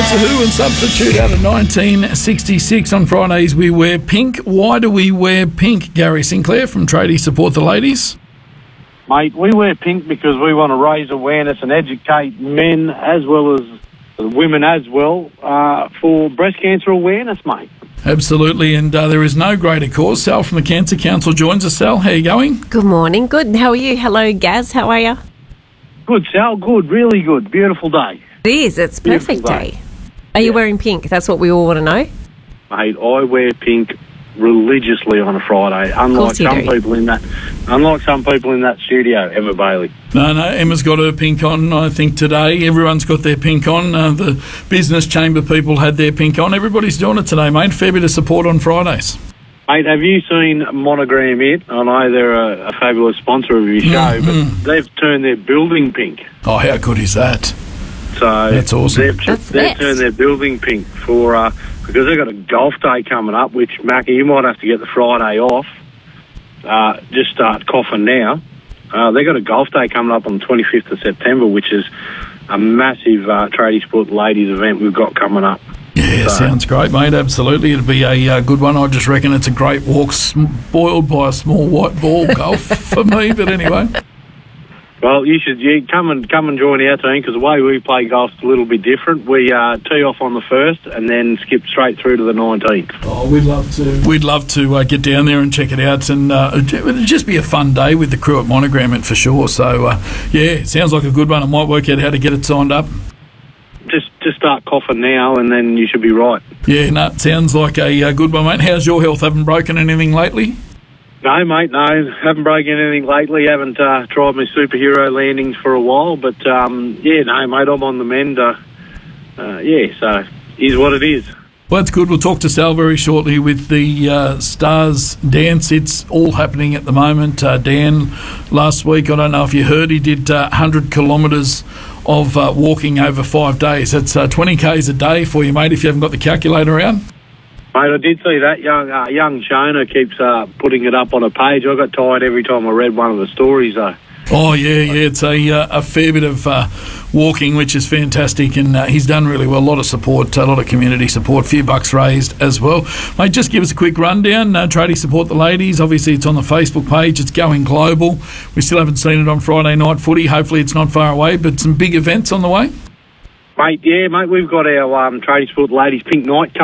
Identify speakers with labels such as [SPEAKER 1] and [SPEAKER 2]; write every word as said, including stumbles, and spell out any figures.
[SPEAKER 1] That's a Who and Substitute out of nineteen sixty-six. On Fridays we wear pink. Why do we wear pink? Gary Sinclair from Tradie Support the Ladies.
[SPEAKER 2] Mate, we wear pink because we want to raise awareness and educate men as well as women as well uh, for breast cancer awareness, mate.
[SPEAKER 1] Absolutely, and uh, there is no greater cause. Sal from the Cancer Council joins us. Sal, how are you going?
[SPEAKER 3] Good morning. Good. How are you? Hello, Gaz. How are you?
[SPEAKER 2] Good, Sal. Good. Really good. Beautiful day.
[SPEAKER 3] It is. It's a perfect day. day. Are you yeah. wearing pink? That's what we all want to know.
[SPEAKER 2] Mate, I wear pink religiously on a Friday, unlike some do. people in that unlike some people in that studio. Emma Bailey.
[SPEAKER 1] No, no, Emma's got her pink on, I think, today. Everyone's got their pink on. Uh, the business chamber people had their pink on. Everybody's doing it today, mate. Fair bit of support on Fridays.
[SPEAKER 2] Mate, have you seen Monogram It? I know they're a, a fabulous sponsor of your show, mm-hmm. but they've turned their building pink.
[SPEAKER 1] Oh, how good is that?
[SPEAKER 2] So
[SPEAKER 1] that's awesome.
[SPEAKER 2] They've,
[SPEAKER 3] that's
[SPEAKER 2] they've turned their building pink for... Uh, because they've got a golf day coming up, which, Mackie, you might have to get the Friday off. Uh, just start coughing now. Uh, they've got a golf day coming up on the twenty-fifth of September, which is a massive uh, Tradie Sport Ladies event we've got coming up.
[SPEAKER 1] Yeah, so. Sounds great, mate. Absolutely. It'll be a uh, good one. I just reckon it's a great walk, spoiled by a small white ball golf for me, but anyway.
[SPEAKER 2] Well, you should yeah, come and come and join our team because the way we play golf's a little bit different. We uh, tee off on the first and then skip straight through to the nineteenth.
[SPEAKER 1] Oh, we'd love to. We'd love to uh, get down there and check it out, and uh, it'd just be a fun day with the crew at Monogram It for sure. So, uh, yeah, it sounds like a good one. I might work out how to get it signed up.
[SPEAKER 2] Just just start coughing now, and then you should be right.
[SPEAKER 1] Yeah, no, it sounds like a, a good one, mate. How's your health? Haven't broken anything lately?
[SPEAKER 2] No, mate, no. Haven't broken anything lately. Haven't uh, tried my superhero landings for a while. But, um, yeah, no, mate, I'm on the mend. Uh, uh, yeah, so is what it is.
[SPEAKER 1] Well, that's good. We'll talk to Sal very shortly with the uh, Stars dance. It's all happening at the moment. Uh, Dan, last week, I don't know if you heard, he did uh, one hundred kilometres of uh, walking over five days. That's uh, twenty kays a day for you, mate, if you haven't got the calculator out.
[SPEAKER 2] Mate, I did see that. Young uh, young Shona keeps uh, putting it up on a page. I got tired every time I read one of the stories, though.
[SPEAKER 1] Oh, yeah, yeah. It's a uh, a fair bit of uh, walking, which is fantastic, and uh, he's done really well. A lot of support, a lot of community support, a few bucks raised as well. Mate, just give us a quick rundown. Uh, Tradie Support the Ladies. Obviously, it's on the Facebook page. It's going global. We still haven't seen it on Friday night footy. Hopefully, it's not far away, but some big events on the way.
[SPEAKER 2] Mate, yeah, mate, we've got our um, Tradie Sport Ladies Pink Night